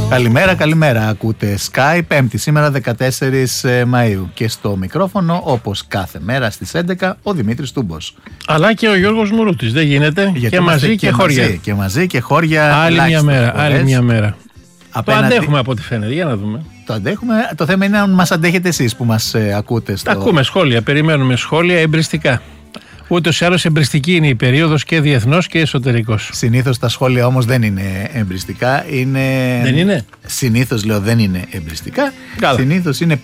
Καλημέρα. Ακούτε Sky, Πέμπτη σήμερα 14 Μαΐου. Και στο μικρόφωνο, όπως κάθε μέρα στις 11, ο Δημήτρης Τούμπος. Αλλά και ο Γιώργος Μουρούτης, δεν γίνεται. Γιατί και μαζί και χώρια. Και μαζί και χώρια. Άλλη μια μέρα. Απέναντι... Το αντέχουμε από ό,τι φαίνεται, για να δούμε. Το αντέχουμε. Το θέμα είναι αν μας αντέχετε εσείς που μας ακούτε. Ακούμε σχόλια, περιμένουμε σχόλια εμπριστικά. Ούτως ή άλλως εμπριστική είναι η περίοδος και διεθνώς και εσωτερικός. Συνήθως τα σχόλια όμως δεν είναι εμπριστικά. Δεν είναι. Συνήθως λέω δεν είναι εμπριστικά. Συνήθως είναι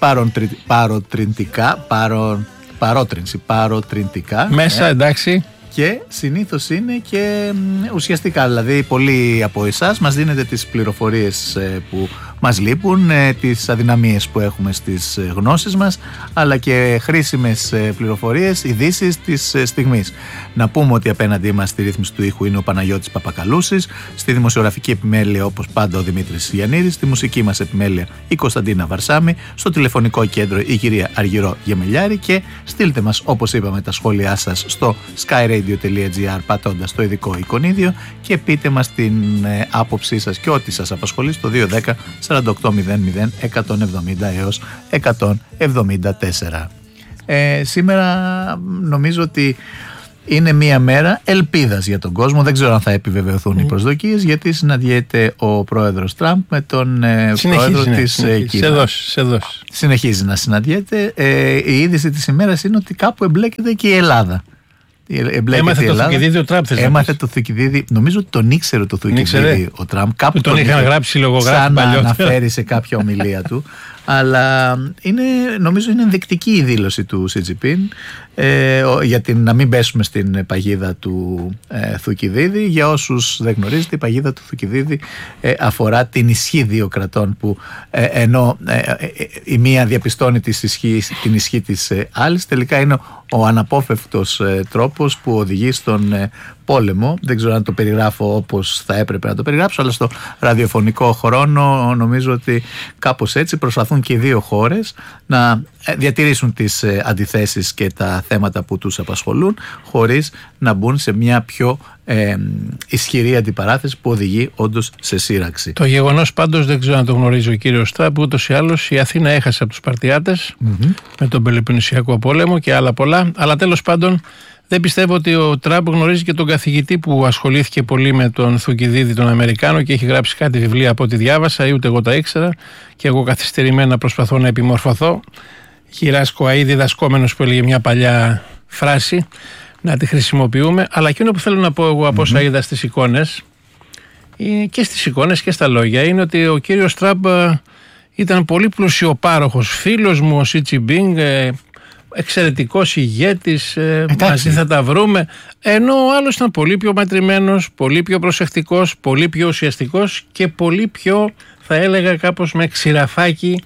παροτρυντικά. Μέσα εντάξει. Και συνήθως είναι και ουσιαστικά. Δηλαδή πολλοί από εσάς μας δίνετε τις πληροφορίες που μας λείπουν, τις αδυναμίες που έχουμε στις γνώσεις μας, αλλά και χρήσιμες πληροφορίες, ειδήσεις της στιγμής. Να πούμε ότι απέναντί μας στη ρύθμιση του ήχου είναι ο Παναγιώτης Παπακαλούσης, στη δημοσιογραφική επιμέλεια όπως πάντα ο Δημήτρης Γιαννίδης, στη μουσική μας επιμέλεια η Κωνσταντίνα Βαρσάμη, στο τηλεφωνικό κέντρο η κυρία Αργυρό Γεμελιάρη, και στείλτε μας όπως είπαμε τα σχόλιά σας στο skyradio.gr πατώντας το ειδικό εικονίδιο και πείτε μας την άποψή σας και ό,τι σας απασχολεί στο 210 4800 170 έως 174. Σήμερα νομίζω ότι είναι μια μέρα ελπίδας για τον κόσμο. Δεν ξέρω αν θα επιβεβαιωθούν οι προσδοκίες, γιατί συναντιέται ο πρόεδρος Τραμπ με τον πρόεδρο της Κίνας. Συνεχίζει να συναντιέται. Η είδηση της ημέρας είναι ότι κάπου εμπλέκεται και η Ελλάδα. Έμαθε το Θουκυδίδη ο Τραμπ. Έμαθε το Θουκυδίδη. Νομίζω ότι τον ήξερε το Θουκυδίδη ο Τραμπ. Κάπου τον είχαν γράψει λογογράφοι παλιότερα. Σαν να αναφέρει σε κάποια ομιλία του. Αλλά νομίζω είναι ενδεικτική η δήλωση του Σι Τζινπίνγκ για να μην πέσουμε στην παγίδα του Θουκυδίδη. Για όσους δεν γνωρίζετε, η παγίδα του Θουκυδίδη αφορά την ισχύ δύο κρατών, που ενώ η μία διαπιστώνει την ισχύ της άλλης, τελικά είναι ο αναπόφευκτος τρόπος που οδηγεί στον πόλεμο. Δεν ξέρω αν το περιγράφω όπως θα έπρεπε να το περιγράψω, αλλά στο ραδιοφωνικό χρόνο νομίζω ότι κάπως έτσι προσπαθούν και οι δύο χώρες να διατηρήσουν τις αντιθέσεις και τα θέματα που τους απασχολούν, χωρίς να μπουν σε μια πιο ισχυρή αντιπαράθεση που οδηγεί όντως σε σύραξη. Το γεγονός πάντως, δεν ξέρω αν το γνωρίζει ο κύριος Τραμπ, ούτως ή άλλως η Αθήνα έχασε από τους Σπαρτιάτες με τον Πελοποννησιακό πόλεμο και άλλα πολλά, αλλά τέλος πάντων δεν πιστεύω ότι ο Τραμπ γνωρίζει και τον καθηγητή που ασχολήθηκε πολύ με τον Θουκυδίδη, τον Αμερικάνο, και έχει γράψει κάτι βιβλία από ό,τι διάβασα, ή ούτε εγώ τα ήξερα, και εγώ καθυστερημένα προσπαθώ να επιμορφωθώ. Γυράσκω αή διδασκόμενος, που έλεγε μια παλιά φράση, να τη χρησιμοποιούμε. Αλλά εκείνο που θέλω να πω εγώ από όσα είδα στις εικόνες, και στις εικόνες και στα λόγια, είναι ότι ο κύριος Τραμπ ήταν πολύ πλουσιοπάροχος φίλος μου, ο Σι Τζινπίνγκ, εξαιρετικός ηγέτης, μαζί θα τα βρούμε, ενώ ο άλλος ήταν πολύ πιο μετρημένος, πολύ πιο προσεκτικός, πολύ πιο ουσιαστικός και πολύ πιο, θα έλεγα κάπως με ξηραφάκι,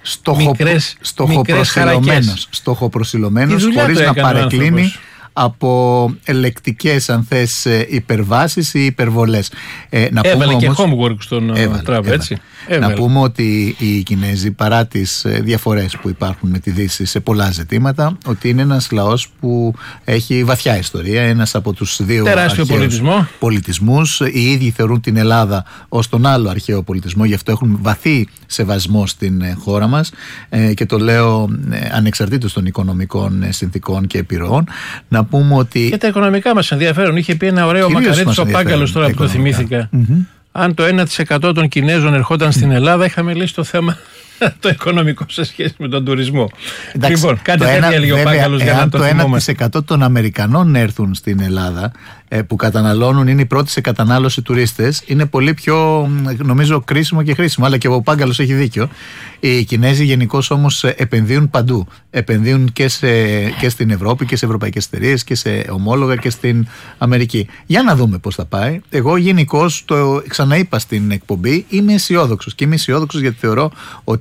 μικρές χαρακές. Στοχοπροσιλωμένος, χωρίς να παρεκκλίνει από ελεκτικές, αν θες, υπερβάσεις ή υπερβολές. Έβαλε και homework στον Τραμπ, έτσι. Να πούμε ότι οι Κινέζοι, παρά τις διαφορές που υπάρχουν με τη Δύση σε πολλά ζητήματα, ότι είναι ένας λαός που έχει βαθιά ιστορία, ένας από τους δύο τεράστιο πολιτισμούς. Οι ίδιοι θεωρούν την Ελλάδα ως τον άλλο αρχαίο πολιτισμό, γι' αυτό έχουν βαθύ σεβασμό στην χώρα μας, και το λέω ανεξαρτήτως των οικονομικών συνθήκων και επιρροών. Να πούμε ότι... Και τα οικονομικά μας ενδιαφέρον. Είχε πει ένα ωραίο μακαρίτι στο Πάγκαλος, τώρα που το θυμήθηκα. Αν το 1% των Κινέζων ερχόταν στην Ελλάδα, είχαμε λύσει το θέμα το οικονομικό σε σχέση με τον τουρισμό. Εντάξει, λοιπόν, κάτι τέτοια έλεγε ο Πάγκαλος για να το θυμόμαστε. Το 1% των Αμερικανών έρθουν στην Ελλάδα, που καταναλώνουν, είναι οι πρώτοι σε κατανάλωση τουρίστες, είναι πολύ πιο, νομίζω, κρίσιμο και χρήσιμο. Αλλά και ο Πάγκαλος έχει δίκιο. Οι Κινέζοι γενικώς όμως επενδύουν παντού. Επενδύουν και στην Ευρώπη και σε ευρωπαϊκές εταιρείες και σε ομόλογα και στην Αμερική. Για να δούμε πώς θα πάει. Εγώ γενικώς, το ξαναείπα στην εκπομπή, είμαι αισιόδοξος. Και είμαι αισιόδοξος γιατί θεωρώ ότι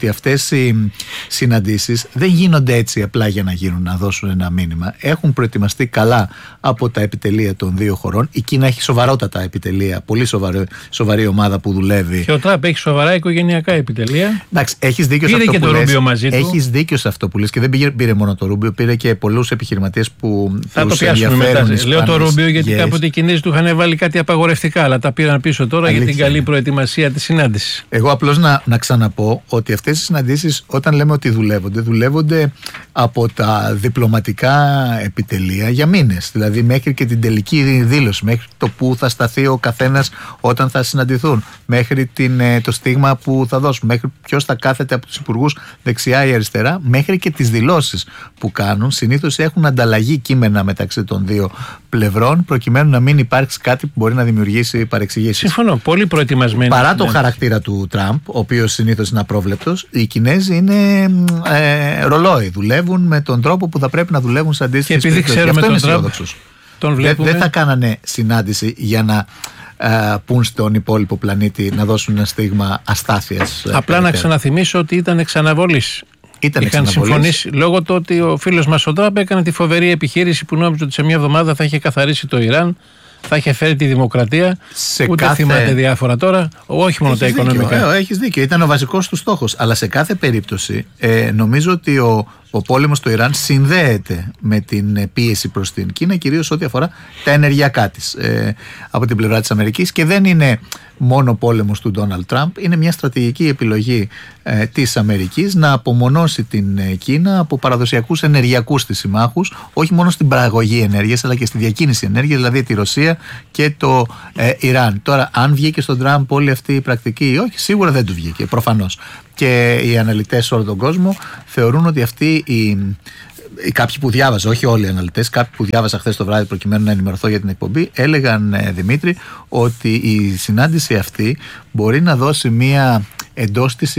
ότι αυτές οι συναντήσεις δεν γίνονται έτσι απλά για να γίνουν, να δώσουν ένα μήνυμα. Έχουν προετοιμαστεί καλά από τα επιτελεία των δύο χωρών. Η Κίνα έχει σοβαρότατα επιτελεία, πολύ σοβαρή ομάδα που δουλεύει. Και ο Τραμπ έχει σοβαρά οικογενειακά επιτελεία. Εντάξει, έχεις δίκιο σε αυτό και που το λες. Ρούμπιο μαζί του. Έχεις δίκιο σε αυτό που λες και δεν πήρε μόνο το Ρούμπιο, πήρε και πολλούς επιχειρηματίες που θα το πιάσουμε μετά. Λέω το Ρούμπιο γιατί κάποτε οι Κινέζοι του είχαν βάλει κάτι απαγορευτικά, αλλά τα πήραν πίσω τώρα για την καλή προετοιμασία της συνάντησης. Εγώ απλώς να ξαναπώ ότι αυτές οι συναντήσεις, όταν λέμε ότι δουλεύονται από τα διπλωματικά επιτελεία για μήνες. Δηλαδή μέχρι και την τελική δήλωση, μέχρι το που θα σταθεί ο καθένας όταν θα συναντηθούν, μέχρι το στίγμα που θα δώσουν, μέχρι ποιος θα κάθεται από τους υπουργούς δεξιά ή αριστερά, μέχρι και τις δηλώσεις που κάνουν. Συνήθως έχουν ανταλλαγή κείμενα μεταξύ των δύο πλευρών, προκειμένου να μην υπάρξει κάτι που μπορεί να δημιουργήσει παρεξηγήσεις. Συμφωνώ, πολύ προετοιμασμένοι. Παρά το χαρακτήρα του Τραμπ, ο οποίος συνήθως είναι απρόβλεπτος, οι Κινέζοι είναι ρολόι. Δουλεύουν με τον τρόπο που θα πρέπει να δουλεύουν σε αντίστοιχες περιπτώσεις. Και επειδή ξέρουμε τον Τραμπ, τον βλέπουμε. Δεν θα κάνανε συνάντηση για να πούν στον υπόλοιπο πλανήτη να δώσουν ένα στίγμα αστάθειας. Απλά να ξαναθυμίσω ότι ήταν εξαναβολής. Είχαν συμφωνήσει λόγω του ότι ο φίλος μας ο Τραμπ έκανε τη φοβερή επιχείρηση που νόμιζε ότι σε μια εβδομάδα θα είχε καθαρίσει το Ιράν, θα είχε φέρει τη δημοκρατία. Ούτε θυμάται διάφορα τώρα, όχι μόνο τα οικονομικά. Έχεις δίκιο, ήταν ο βασικός του στόχος. Αλλά σε κάθε περίπτωση νομίζω ότι ο πόλεμος στο Ιράν συνδέεται με την πίεση προς την Κίνα, κυρίως ό,τι αφορά τα ενεργειακά της από την πλευρά της Αμερικής, και δεν είναι μόνο πόλεμος του Ντόναλντ Τραμπ, είναι μια στρατηγική επιλογή της Αμερικής να απομονώσει την Κίνα από παραδοσιακούς ενεργειακούς της συμμάχους, όχι μόνο στην παραγωγή ενέργειας αλλά και στη διακίνηση ενέργειας, δηλαδή τη Ρωσία και το Ιράν. Τώρα, αν βγήκε στον Τραμπ όλη αυτή η πρακτική ή όχι, σίγουρα δεν του βγήκε, προφανώς. Και οι αναλυτές σε όλο τον κόσμο θεωρούν ότι αυτοί κάποιοι που διάβαζα, όχι όλοι οι αναλυτές, κάποιοι που διάβαζα χθες το βράδυ προκειμένου να ενημερωθώ για την εκπομπή, έλεγαν, Δημήτρη, ότι η συνάντηση αυτή μπορεί να δώσει μία εντός της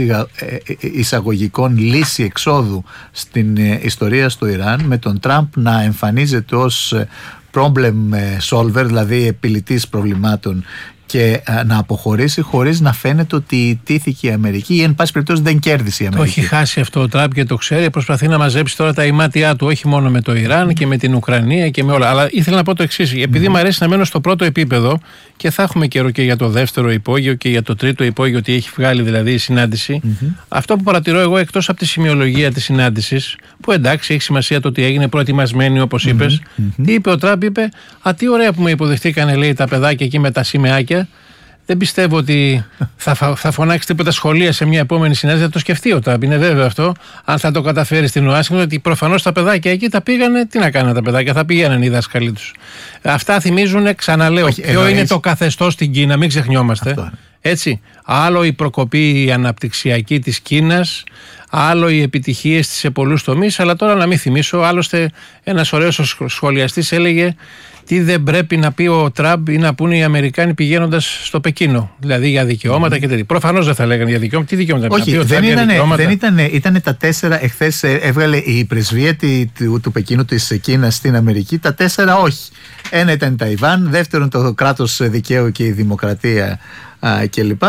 εισαγωγικών λύση εξόδου στην ιστορία στο Ιράν, με τον Τραμπ να εμφανίζεται ως problem solver, δηλαδή επιλυτής προβλημάτων, και να αποχωρήσει χωρίς να φαίνεται ότι τύθηκε η Αμερική ή εν πάση περιπτώσει δεν κέρδισε η Αμερική. Το έχει χάσει αυτό ο Τραμπ και το ξέρει. Προσπαθεί να μαζέψει τώρα τα ημάτια του, όχι μόνο με το Ιράν και με την Ουκρανία και με όλα. Αλλά ήθελα να πω το εξής. Επειδή μου αρέσει να μένω στο πρώτο επίπεδο και θα έχουμε καιρό και για το δεύτερο υπόγειο και για το τρίτο υπόγειο, ότι έχει βγάλει δηλαδή η συνάντηση. Αυτό που παρατηρώ εγώ, εκτός από τη σημειολογία της συνάντησης, που εντάξει έχει σημασία το ότι έγινε προετοιμασμένη, όπως είπες, τι είπε ο Τραμπ? Είπε, τι ωραία που με υποδεχτήκανε, λέει, τα παιδάκια εκεί με τα σημαίακια. Δεν πιστεύω ότι θα φωνάξει τίποτα σχολεία σε μια επόμενη συνάντηση. Θα το σκεφτεί ο Τραμπ. Είναι βέβαιο αυτό. Αν θα το καταφέρει στην Ουάσιγκτον, ότι προφανώς τα παιδάκια εκεί τα πήγανε. Τι να κάνουν τα παιδάκια, θα πηγαίνανε οι δάσκαλοι τους. Αυτά θυμίζουν, ξαναλέω, ποιο είναι το καθεστώς στην Κίνα, μην ξεχνιόμαστε. Έτσι. Άλλο η προκοπή η αναπτυξιακή της Κίνας, άλλο οι επιτυχίες της σε πολλούς τομείς. Αλλά τώρα να μην θυμίσω, άλλωστε ένας ωραίος σχολιαστής έλεγε τι δεν πρέπει να πει ο Τραμπ ή να πούνε οι Αμερικάνοι πηγαίνοντας στο Πεκίνο. Δηλαδή για δικαιώματα και τέτοια. Προφανώς δεν θα λέγανε για δικαιώματα. Τι δικαιώματα? Όχι, δεν ήταν τα 4. Εχθές έβγαλε η πρεσβεία του Πεκίνου της Κίνας στην Αμερική. Τα 4 όχι. Ένα ήταν η Ταϊβάν, δεύτερον το κράτος δικαίου και η δημοκρατία κλπ.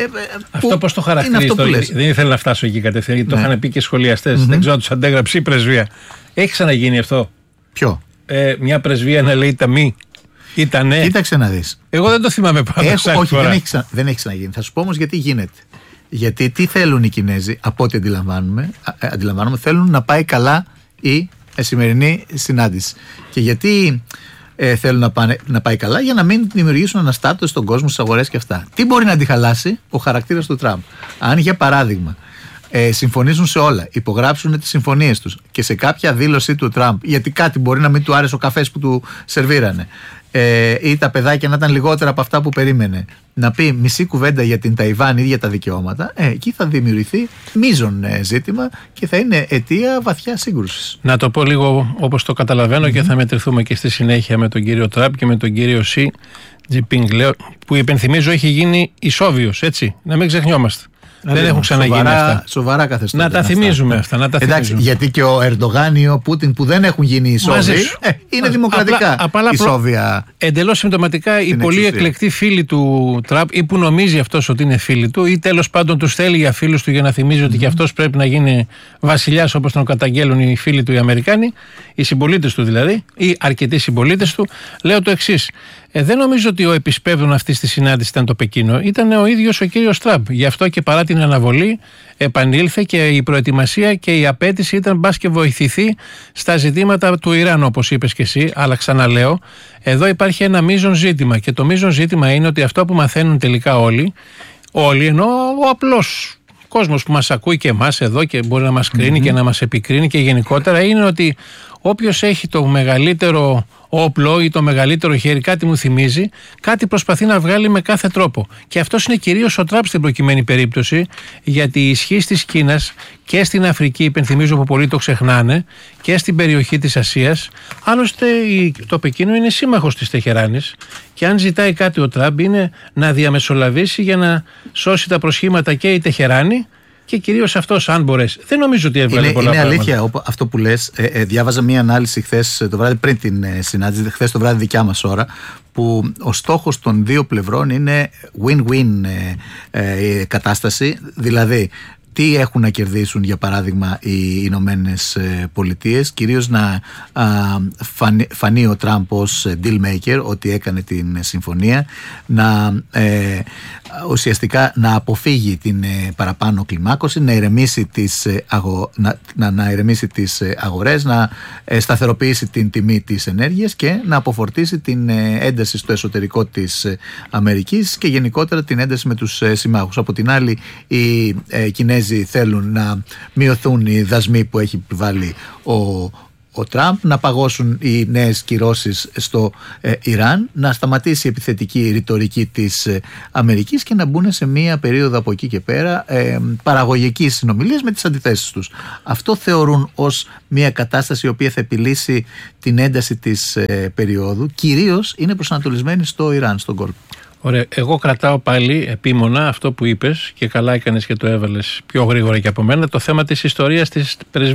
Αυτό πώς το χαρακτηρίζει? Δεν ήθελα να φτάσω εκεί κατευθείαν, γιατί το είχαν πει και σχολιαστές. Δεν ξέρω αν τους αντέγραψε η πρεσβεία. Έχει ξαναγίνει αυτό? Ποιο? Μια πρεσβεία να λέει τα μη. Ήτανε. Κοίταξε να δεις. Εγώ δεν το θυμάμαι πάντως. Όχι, δεν έχει ξαναγίνει. Θα σου πω όμως γιατί γίνεται. Γιατί τι θέλουν οι Κινέζοι, από ό,τι αντιλαμβάνομαι, θέλουν να πάει καλά η σημερινή συνάντηση. Και γιατί θέλουν να πάει καλά? Για να μην δημιουργήσουν αναστάτωση στον κόσμο, στις αγορές και αυτά. Τι μπορεί να αντιχαλάσει? Ο χαρακτήρας του Τραμπ. Αν για παράδειγμα συμφωνήσουν σε όλα, υπογράψουν τις συμφωνίες τους και σε κάποια δήλωσή του Τραμπ, γιατί κάτι μπορεί να μην του άρεσε ο καφές που του σερβίρανε, ή τα παιδάκια να ήταν λιγότερα από αυτά που περίμενε, να πει μισή κουβέντα για την Ταϊβάν ή για τα δικαιώματα, εκεί θα δημιουργηθεί μείζον ζήτημα και θα είναι αιτία βαθιά σύγκρουσης. Να το πω λίγο όπως το καταλαβαίνω και θα μετρηθούμε και στη συνέχεια με τον κύριο Τραμπ και με τον κύριο Σι Τζιπίνγκ, που υπενθυμίζω έχει γίνει ισόβιος, έτσι, να μην ξεχνιόμαστε. Δεν έχουν ξαναγίνει αυτά. Σοβαρά καθεστώτα. Να τα θυμίζουμε αυτά. Εντάξει, γιατί και ο Ερντογάν ή ο Πούτιν που δεν έχουν γίνει ισόβοι, είναι δημοκρατικά ισόβια. Εντελώς συμπτωματικά οι πολύ εκλεκτοί φίλοι του Τραμπ, ή που νομίζει αυτός ότι είναι φίλοι του, ή τέλος πάντων τους θέλει για φίλους του για να θυμίζει ότι και αυτός πρέπει να γίνει βασιλιάς, όπως τον καταγγέλουν οι φίλοι του οι Αμερικάνοι, οι συμπολίτες του δηλαδή, ή αρκετοί συμπολίτες του, λέω το εξής. Δεν νομίζω ότι ο επισπεύδων αυτής της συνάντησης ήταν το Πεκίνο, ήταν ο ίδιος ο κύριος Τραμπ. Γι' αυτό και παρά την αναβολή επανήλθε και η προετοιμασία και η απέτηση ήταν μπας και βοηθηθεί στα ζητήματα του Ιράν, όπως είπες και εσύ. Αλλά ξαναλέω, εδώ υπάρχει ένα μείζον ζήτημα, και το μείζον ζήτημα είναι ότι αυτό που μαθαίνουν τελικά όλοι ενώ ο απλός κόσμος που μας ακούει και εμάς εδώ και μπορεί να μας κρίνει και να μας επικρίνει και γενικότερα, είναι ότι όποιος έχει το μεγαλύτερο όπλο ή το μεγαλύτερο χέρι, κάτι μου θυμίζει, κάτι προσπαθεί να βγάλει με κάθε τρόπο. Και αυτός είναι κυρίως ο Τραμπ στην προκειμένη περίπτωση, γιατί η ισχύ της Κίνας και στην Αφρική, υπενθυμίζω που πολλοί το ξεχνάνε, και στην περιοχή της Ασίας. Άλλωστε το Πεκίνο είναι σύμμαχος της Τεχεράνης, και αν ζητάει κάτι ο Τραμπ είναι να διαμεσολαβήσει για να σώσει τα προσχήματα και η Τεχεράνη, και κυρίως αυτός, αν μπορέσει. Δεν νομίζω ότι έβγαλε πολλά πράγματα. Είναι αλήθεια αυτό που λες. Διάβαζα μία ανάλυση χθες το βράδυ, πριν την συνάντηση, χθες το βράδυ δικιά μας ώρα, που ο στόχος των δύο πλευρών είναι win-win κατάσταση. Δηλαδή, τι έχουν να κερδίσουν, για παράδειγμα, οι Ηνωμένες Πολιτείες, κυρίως να φανεί ο Τραμπ ως deal maker, ότι έκανε την συμφωνία, ουσιαστικά να αποφύγει την παραπάνω κλιμάκωση, να ηρεμήσει τις αγορές, να σταθεροποιήσει την τιμή της ενέργειας και να αποφορτήσει την ένταση στο εσωτερικό της Αμερικής και γενικότερα την ένταση με τους συμμάχους. Από την άλλη, οι Κινέζοι θέλουν να μειωθούν οι δασμοί που έχει επιβάλει ο Τραμπ, να παγώσουν οι νέες κυρώσεις στο Ιράν, να σταματήσει η επιθετική ρητορική της Αμερικής και να μπουν σε μία περίοδο από εκεί και πέρα παραγωγικής συνομιλίας με τις αντιθέσεις τους. Αυτό θεωρούν ως μία κατάσταση η οποία θα επιλύσει την ένταση της περίοδου. Κυρίως είναι προσανατολισμένη στο Ιράν, στον κόλπο. Ωραία. Εγώ κρατάω πάλι επίμονα αυτό που είπες, και καλά έκανες και το έβαλες πιο γρήγορα και από μένα, το θέμα της ιστορίας της πρεσβείας.